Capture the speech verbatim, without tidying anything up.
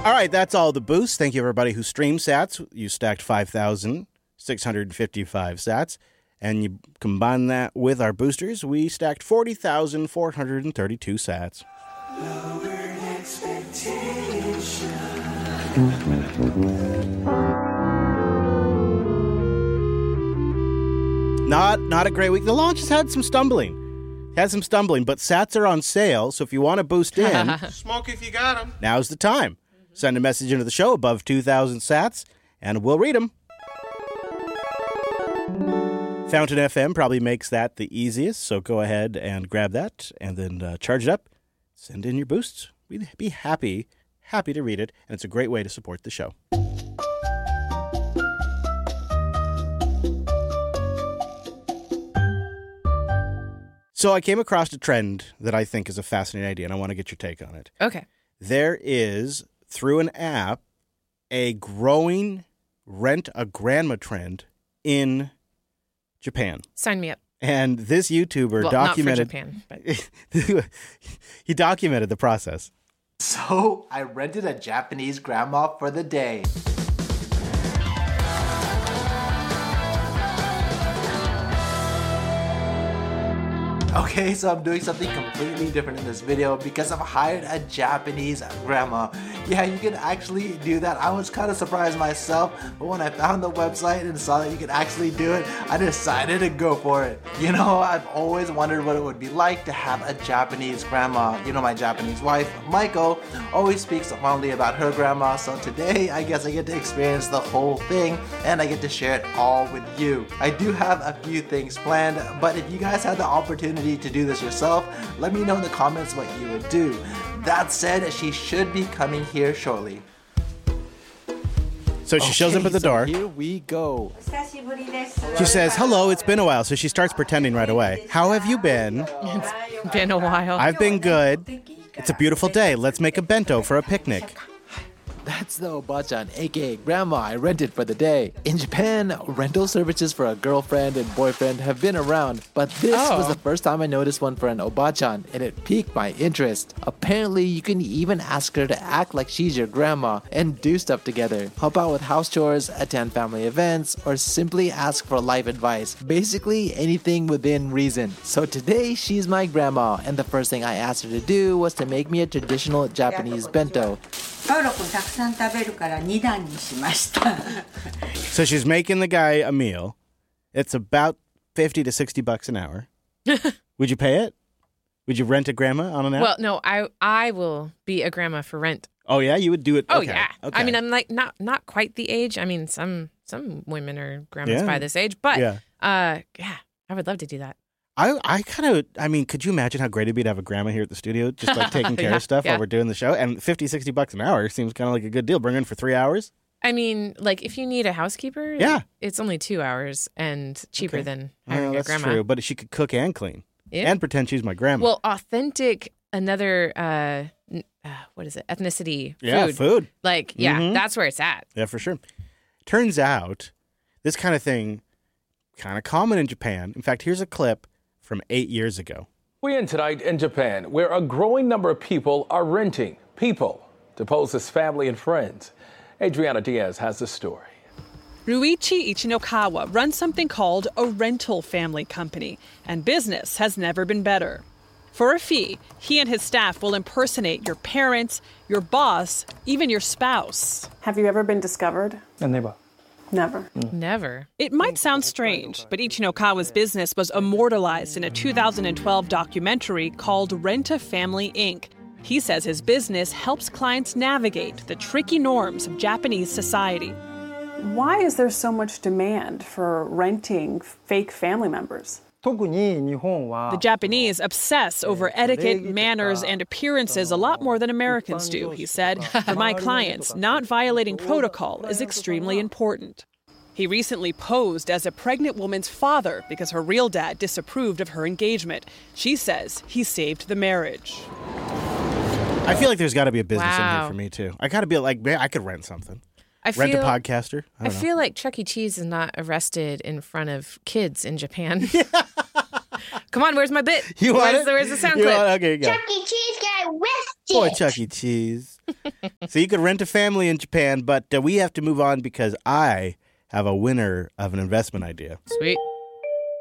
All right, that's all the boosts. Thank you, everybody who streamed sats. You stacked five thousand six hundred fifty-five sats. And you combine that with our boosters, we stacked forty thousand four hundred thirty-two sats. Lowered expectations. Not, not a great week. The launch has had some stumbling. Had some stumbling, but sats are on sale, so if you want to boost in... Smoke if you got them. Now's the time. Send a message into the show above two thousand sats, and we'll read them. Fountain F M probably makes that the easiest, so go ahead and grab that and then uh, charge it up. Send in your boosts. We'd be happy, happy to read it, and it's a great way to support the show. So I came across a trend that I think is a fascinating idea, and I want to get your take on it. Okay. There is, through an app, a growing rent-a-grandma trend in Japan. Sign me up. And this YouTuber well, documented... not for Japan, but... he documented the process. So I rented a Japanese grandma for the day. Okay, so I'm doing something completely different in this video because I've hired a Japanese grandma. Yeah, you can actually do that. I was kind of surprised myself, but when I found the website and saw that you could actually do it, I decided to go for it. You know, I've always wondered what it would be like to have a Japanese grandma. You know, my Japanese wife, Maiko, always speaks fondly about her grandma, so today I guess I get to experience the whole thing and I get to share it all with you. I do have a few things planned, but if you guys had the opportunity to do this yourself, let me know in the comments what you would do. That said, she should be coming here shortly. So she okay, shows up at the so door. Here we go. She says, hello, it's been a while. So she starts pretending right away. How have you been? It's been a while. I've been good. It's a beautiful day. Let's make a bento for a picnic. That's the Obachan, aka Grandma I rented for the day. In Japan, rental services for a girlfriend and boyfriend have been around, but this oh. was the first time I noticed one for an Obachan, and it piqued my interest. Apparently, you can even ask her to act like she's your grandma and do stuff together. Help out with house chores, attend family events, or simply ask for life advice. Basically, anything within reason. So today, she's my grandma, and the first thing I asked her to do was to make me a traditional Japanese bento. So she's making the guy a meal. It's about fifty to sixty bucks an hour. Would you pay it? Would you rent a grandma on an app? Well, no, I I will be a grandma for rent. Oh yeah, you would do it. Oh okay. yeah. Okay. I mean, I'm like not not quite the age. I mean, some some women are grandmas yeah. by this age, but yeah. uh, yeah, I would love to do that. I, I kind of, I mean, could you imagine how great it'd be to have a grandma here at the studio, just like taking care yeah, of stuff yeah. while we're doing the show? And fifty, sixty bucks an hour seems kind of like a good deal. Bring her in for three hours. I mean, like if you need a housekeeper, yeah. it's only two hours and cheaper okay. than oh, hiring a that's grandma. True, but she could cook and clean yeah. and pretend she's my grandma. Well, authentic, another, uh, uh, what is it, ethnicity yeah, food. food. Like, yeah, mm-hmm. that's where it's at. Yeah, for sure. Turns out this kind of thing kind of common in Japan. In fact, here's a clip from eight years ago. We end tonight in Japan, where a growing number of people are renting people to pose as family and friends. Adriana Diaz has the story. Ruichi Ichinokawa runs something called a rental family company, and business has never been better. For a fee, he and his staff will impersonate your parents, your boss, even your spouse. Have you ever been discovered? Never. Never. Never. It might sound strange, but Ichinokawa's business was immortalized in a two thousand twelve documentary called Rent-A-Family, Incorporated. He says his business helps clients navigate the tricky norms of Japanese society. Why is there so much demand for renting fake family members? The Japanese obsess over etiquette, manners, and appearances a lot more than Americans do, he said. For my clients, not violating protocol is extremely important. He recently posed as a pregnant woman's father because her real dad disapproved of her engagement. She says he saved the marriage. I feel like there's got to be a business wow. in here for me, too. I got to be like, man, I could rent something. I Rent feel, a podcaster. I, I feel like Chuck E. Cheese is not arrested in front of kids in Japan. Come on, where's my bit? You want where's, it? the, where's the sound you clip? Want, okay, you go. Chuck E. Cheese got arrested. Boy, Chuck E. Cheese. So you could rent a family in Japan, but uh, we have to move on because I have a winner of an investment idea. Sweet.